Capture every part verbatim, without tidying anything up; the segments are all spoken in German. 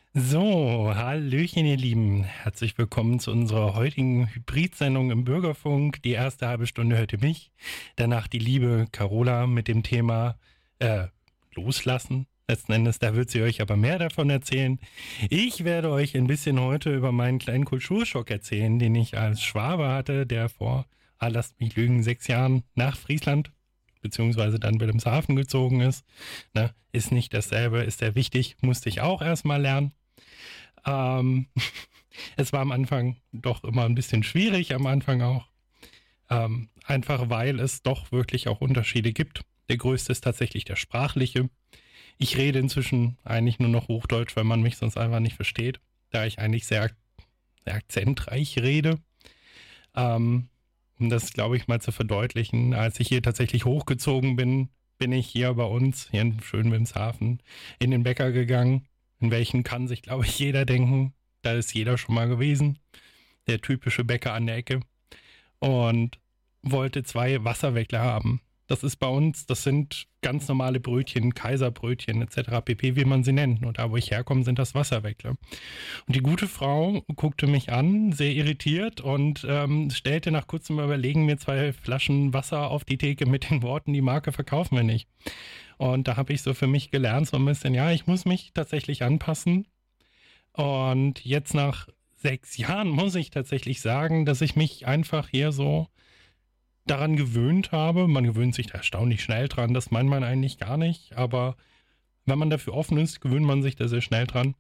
So, hallöchen, ihr Lieben. Herzlich willkommen zu unserer heutigen Hybrid-Sendung im Bürgerfunk. Die erste halbe Stunde hört ihr mich, danach die liebe Carola mit dem Thema äh, Loslassen. Letzten Endes, da wird sie euch aber mehr davon erzählen. Ich werde euch ein bisschen heute über meinen kleinen Kulturschock erzählen, den ich als Schwabe hatte, der vor, ah, lasst mich lügen, sechs Jahren nach Friesland beziehungsweise dann Wilhelmshaven gezogen ist. Ne, ist nicht dasselbe, ist sehr wichtig, musste ich auch erstmal lernen. Ähm, es war am Anfang doch immer ein bisschen schwierig, am Anfang auch. Ähm, einfach weil es doch wirklich auch Unterschiede gibt. Der größte ist tatsächlich der sprachliche. Ich rede inzwischen eigentlich nur noch Hochdeutsch, weil man mich sonst einfach nicht versteht, da ich eigentlich sehr, sehr akzentreich rede. Ähm, um das, glaube ich, mal zu verdeutlichen, als ich hier tatsächlich hochgezogen bin, bin ich hier bei uns, hier in schönen Wilhelmshaven, in den Bäcker gegangen. In welchen kann sich, glaube ich, jeder denken. Da ist jeder schon mal gewesen. Der typische Bäcker an der Ecke. Und wollte zwei Wasserweckler haben. Das ist bei uns, das sind ganz normale Brötchen, Kaiserbrötchen et cetera pp., wie man sie nennt. Und da, wo ich herkomme, sind das Wasserweckler. Und die gute Frau guckte mich an, sehr irritiert und ähm, stellte nach kurzem Überlegen mir zwei Flaschen Wasser auf die Theke mit den Worten, die Marke verkaufen wir nicht. Und da habe ich so für mich gelernt, so ein bisschen, ja, ich muss mich tatsächlich anpassen. Und jetzt nach sechs Jahren muss ich tatsächlich sagen, dass ich mich einfach hier so daran gewöhnt habe. Man gewöhnt sich da erstaunlich schnell dran, das meint man eigentlich gar nicht. Aber wenn man dafür offen ist, gewöhnt man sich da sehr schnell dran.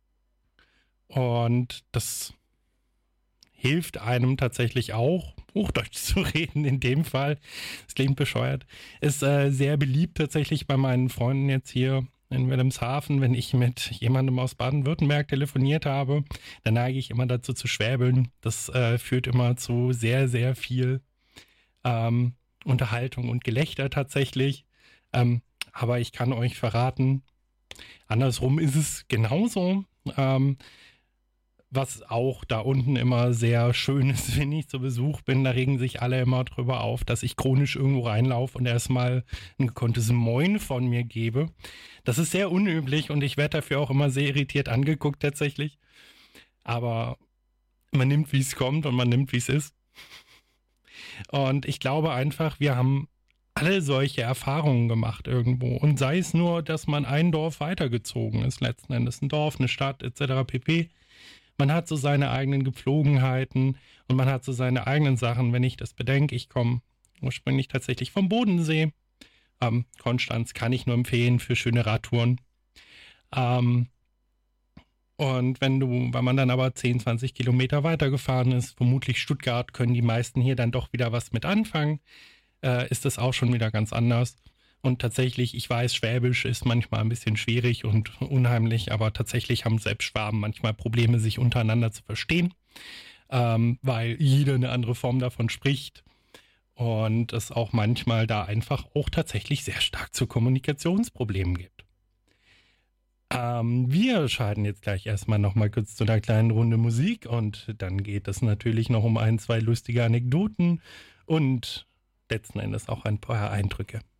Und das hilft einem tatsächlich auch, Hochdeutsch zu reden in dem Fall. Das klingt bescheuert. Ist äh, sehr beliebt tatsächlich bei meinen Freunden jetzt hier in Wilhelmshaven, wenn ich mit jemandem aus Baden-Württemberg telefoniert habe, dann neige ich immer dazu zu schwäbeln. Das äh, führt immer zu sehr, sehr viel ähm, Unterhaltung und Gelächter tatsächlich. Ähm, aber ich kann euch verraten, andersrum ist es genauso. Ähm, Was auch da unten immer sehr schön ist, wenn ich zu Besuch bin, da regen sich alle immer drüber auf, dass ich chronisch irgendwo reinlaufe und erstmal ein gekonntes Moin von mir gebe. Das ist sehr unüblich und ich werde dafür auch immer sehr irritiert angeguckt tatsächlich. Aber man nimmt, wie es kommt und man nimmt, wie es ist. Und ich glaube einfach, wir haben alle solche Erfahrungen gemacht irgendwo. Und sei es nur, dass man ein Dorf weitergezogen ist, letzten Endes ein Dorf, eine Stadt et cetera pp. Man hat so seine eigenen Gepflogenheiten und man hat so seine eigenen Sachen. Wenn ich das bedenke, ich komme ursprünglich tatsächlich vom Bodensee. Ähm, Konstanz kann ich nur empfehlen für schöne Radtouren. Ähm, und wenn du, wenn man dann aber zehn, zwanzig Kilometer weitergefahren ist, vermutlich Stuttgart, können die meisten hier dann doch wieder was mit anfangen, äh, ist das auch schon wieder ganz anders. Und tatsächlich, ich weiß, Schwäbisch ist manchmal ein bisschen schwierig und unheimlich, aber tatsächlich haben selbst Schwaben manchmal Probleme, sich untereinander zu verstehen, ähm, weil jeder eine andere Form davon spricht und es auch manchmal da einfach auch tatsächlich sehr stark zu Kommunikationsproblemen gibt. Ähm, wir schalten jetzt gleich erstmal nochmal kurz zu einer kleinen Runde Musik und dann geht es natürlich noch um ein, zwei lustige Anekdoten und letzten Endes auch ein paar Eindrücke.